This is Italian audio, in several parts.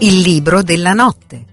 Il libro della notte.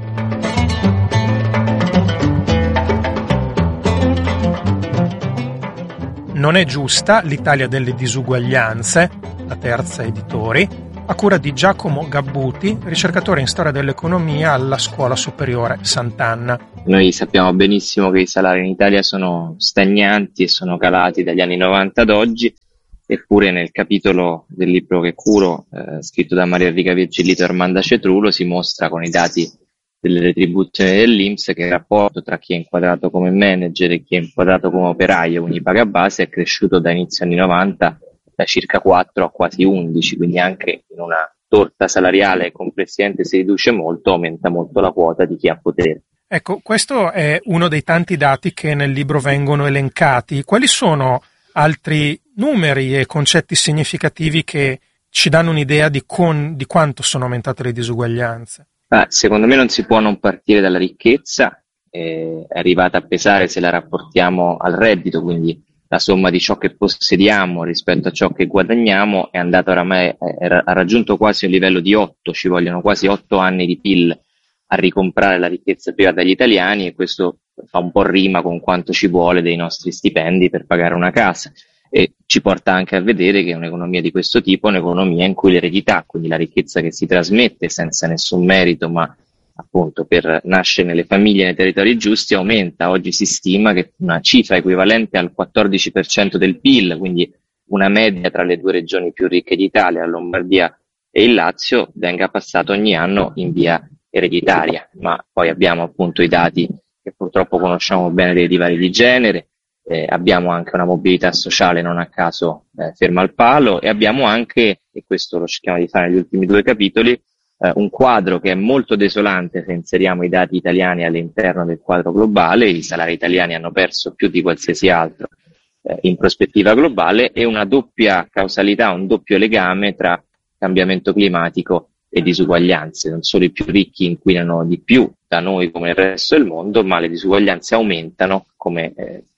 Non è giusta l'Italia delle disuguaglianze, la Terza Editori, a cura di Giacomo Gabbuti, ricercatore in storia dell'economia alla Scuola Superiore Sant'Anna. Noi sappiamo benissimo che i salari in Italia sono stagnanti e sono calati dagli anni 90 ad oggi, eppure nel capitolo del libro che curo, scritto da Maria Enrica Virgillito e Armanda Cetrulo, si mostra con i dati delle retribuzioni dell'INPS che il rapporto tra chi è inquadrato come manager e chi è inquadrato come operaio, quindi paga base, è cresciuto da inizio anni 90 da circa 4 a quasi 11, quindi anche in una torta salariale complessivamente si riduce molto, aumenta molto la quota di chi ha potere. Ecco, questo è uno dei tanti dati che nel libro vengono elencati. Quali sono altri numeri e concetti significativi che ci danno un'idea di quanto sono aumentate le disuguaglianze? Secondo me non si può non partire dalla ricchezza, è arrivata a pesare se la rapportiamo al reddito, quindi la somma di ciò che possediamo rispetto a ciò che guadagniamo è andata oramai, ha raggiunto quasi un livello di 8, ci vogliono quasi 8 anni di PIL a ricomprare la ricchezza privata dagli italiani, e questo fa un po' rima con quanto ci vuole dei nostri stipendi per pagare una casa, e ci porta anche a vedere che un'economia di questo tipo è un'economia in cui l'eredità, quindi la ricchezza che si trasmette senza nessun merito, ma appunto per nascere nelle famiglie nei territori giusti, aumenta. Oggi si stima che una cifra equivalente al 14% del PIL, quindi una media tra le due regioni più ricche d'Italia, la Lombardia e il Lazio, venga passato ogni anno in via ereditaria. Ma poi abbiamo appunto i dati che purtroppo conosciamo bene dei divari di genere, abbiamo anche una mobilità sociale non a caso ferma al palo, e abbiamo anche, e questo lo cerchiamo di fare negli ultimi 2 capitoli, un quadro che è molto desolante se inseriamo i dati italiani all'interno del quadro globale. I salari italiani hanno perso più di qualsiasi altro in prospettiva globale, e una doppia causalità, un doppio legame tra cambiamento climatico e disuguaglianze. Non solo i più ricchi inquinano di più da noi come il resto del mondo, ma le disuguaglianze aumentano come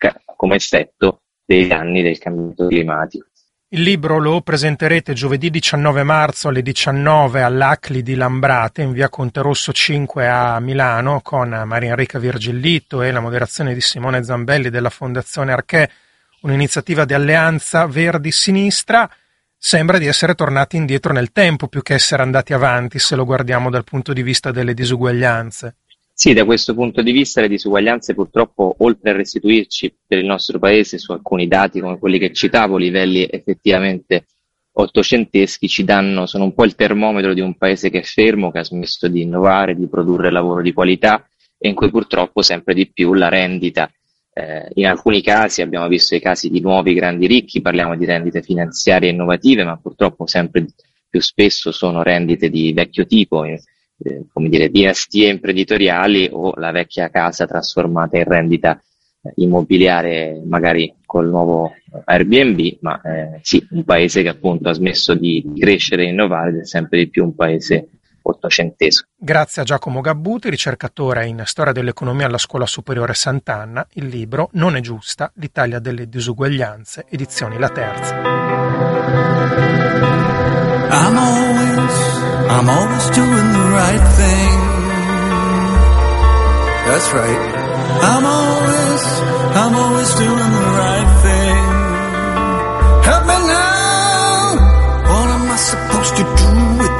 effetto dei danni del cambiamento climatico. Il libro lo presenterete giovedì 19 marzo alle 19 all'ACLI di Lambrate, in via Conte Rosso 5 a Milano, con Maria Enrica Virgillito e la moderazione di Simone Zambelli della Fondazione Arché, un'iniziativa di alleanza Verdi-Sinistra. Sembra di essere tornati indietro nel tempo più che essere andati avanti, se lo guardiamo dal punto di vista delle disuguaglianze. Sì, da questo punto di vista le disuguaglianze purtroppo, oltre a restituirci per il nostro paese su alcuni dati come quelli che citavo, livelli effettivamente ottocenteschi, sono un po' il termometro di un paese che è fermo, che ha smesso di innovare, di produrre lavoro di qualità, e in cui purtroppo sempre di più la rendita, in alcuni casi abbiamo visto i casi di nuovi grandi ricchi, parliamo di rendite finanziarie innovative, ma purtroppo sempre più spesso sono rendite di vecchio tipo, come dire, dinastie imprenditoriali o la vecchia casa trasformata in rendita immobiliare, magari col nuovo Airbnb, ma sì, un paese che appunto ha smesso di crescere e innovare ed è sempre di più un paese ottocentesco. Grazie a Giacomo Gabbuti, ricercatore in storia dell'economia alla Scuola Superiore Sant'Anna. Il libro Non è giusta, l'Italia delle disuguaglianze, edizioni La Terza. I'm always doing the right thing. That's right. I'm always doing the right thing. Help me now.